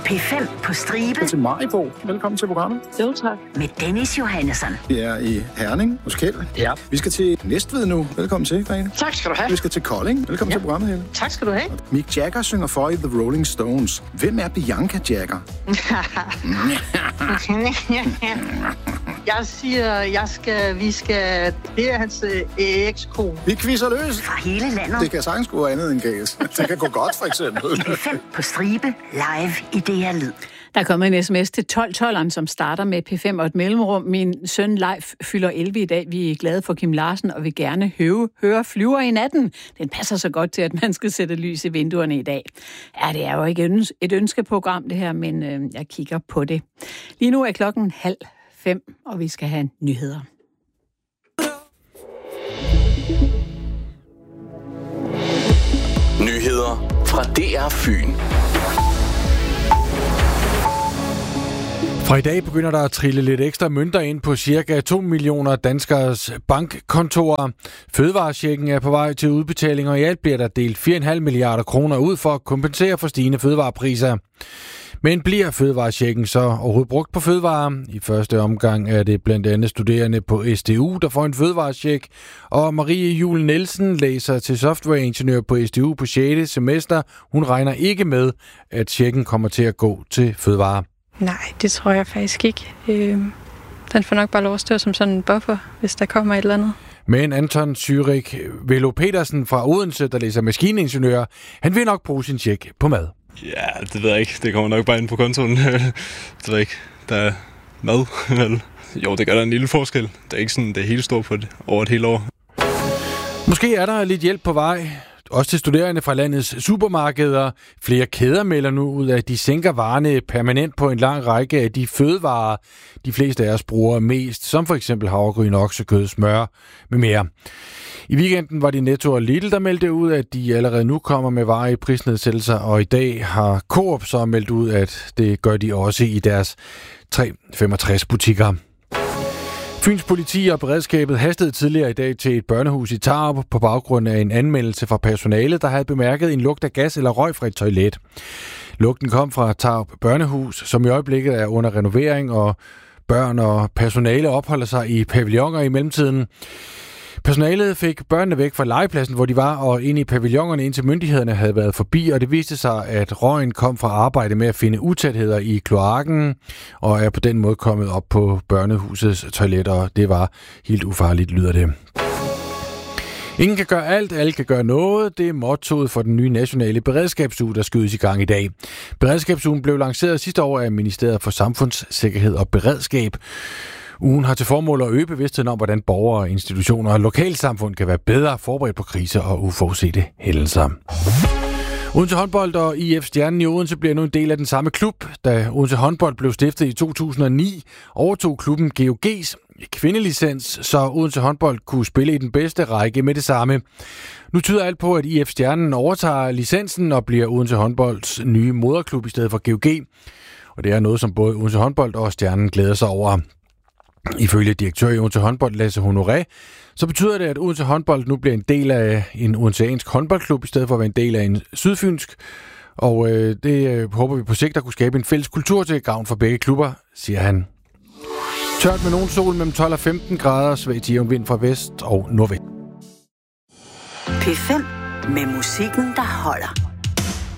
P5 på stribe. Til Maribo. Velkommen til programmet. Jo, tak. Med Dennis Johannesson. Vi er i Herning hos Kjeld. Ja. Vi skal til Næstved nu. Velkommen til, Grete. Tak skal du have. Vi skal til Kolding. Velkommen til programmet, Helle. Tak skal du have. Mick Jagger synger for i The Rolling Stones. Hvem er Bianca Jagger? Jeg siger, vi skal... Det er hans ekskone. Vi quizzer løs. Fra hele landet. Det kan sagtens gå andet end gas. Det kan gå godt, for eksempel. P5 på stribe. Live i DR Lyd. Der er kommet en sms til 1212'eren, som starter med P5 og et mellemrum. Min søn Leif fylder 11 i dag. Vi er glade for Kim Larsen og vil gerne høre Flyver i natten. Den passer så godt til, at man skal sætte lys i vinduerne i dag. Ja, det er jo ikke et ønskeprogram, det her, men jeg kigger på det. Lige nu er klokken 4:30, og vi skal have nyheder. Nyheder fra DR Fyn. Fra i dag begynder der at trille lidt ekstra mønter ind på cirka 2 millioner danskers bankkontorer. Fødevarechecken er på vej til udbetaling, og i alt bliver der delt 4,5 milliarder kroner ud for at kompensere for stigende fødevarepriser. Men bliver fødevarechecken så overhovedet brugt på fødevarer? I første omgang er det blandt andet studerende på SDU, der får en fødevarecheck, og Marie Juel Nielsen læser til softwareingeniør på SDU på 6. semester. Hun regner ikke med, at checken kommer til at gå til fødevarer. Nej, det tror jeg faktisk ikke. Den får nok bare lov at stå som sådan en buffer, hvis der kommer et eller andet. Men Anton Syrik Velo Petersen fra Odense, der læser maskiningeniør, han vil nok bruge sin check på mad. Ja, det ved jeg ikke. Det kommer nok bare ind på kontoen. Det ved jeg ikke. Der er mad, vel? Jo, det gør der en lille forskel. Det er ikke sådan, det er helt stort på det over et helt år. Måske er der lidt hjælp på vej. Også til studerende fra landets supermarkeder. Flere kæder melder nu ud af, at de sænker varerne permanent på en lang række af de fødevarer, de fleste af os bruger mest, som for eksempel havregryn, oksekød, smør med mere. I weekenden var det Netto og Lidl, der meldte ud, at de allerede nu kommer med varer i prisnedsættelser, og i dag har Coop så meldt ud, at det gør de også i deres 365 butikker. Fyns politi og beredskabet hastede tidligere i dag til et børnehus i Tarup på baggrund af en anmeldelse fra personale, der havde bemærket en lugt af gas eller røg fra et toilet. Lugten kom fra Tarup Børnehus, som i øjeblikket er under renovering, og børn og personale opholder sig i pavilloner i mellemtiden. Personalet fik børnene væk fra legepladsen, hvor de var, og ind i pavillonerne, indtil myndighederne havde været forbi, og det viste sig, at røgen kom fra arbejde med at finde utætheder i kloakken, og er på den måde kommet op på børnehusets toiletter, og det var helt ufarligt, lyder det. Ingen kan gøre alt, alle kan gøre noget. Det er mottoet for den nye nationale beredskabsuge, der skydes i gang i dag. Beredskabsugen blev lanceret sidste år af Ministeriet for Samfundssikkerhed og Beredskab. Ugen har til formål at øge bevidstheden om, hvordan borgere, institutioner og lokalsamfund kan være bedre forberedt på kriser og uforudsete hændelser. Odense Håndbold og IF Stjernen i Odense bliver nu en del af den samme klub. Da Odense Håndbold blev stiftet i 2009, overtog klubben GOG's kvindelicens, så Odense Håndbold kunne spille i den bedste række med det samme. Nu tyder alt på, at IF Stjernen overtager licensen og bliver Odense Håndbolds nye moderklub i stedet for GOG. Og det er noget, som både Odense Håndbold og Stjernen glæder sig over. Ifølge direktør i Odense Håndbold, Lasse Honoré, så betyder det, at Odense Håndbold nu bliver en del af en odenseansk håndboldklub, i stedet for at være en del af en sydfynsk. Og det håber vi på sigt at kunne skabe en fælles kultur til gavn for begge klubber, siger han. Tørt med nogen sol mellem 12 og 15 grader, svag til jævn vind fra vest og nordvest. P5 med musikken, der holder.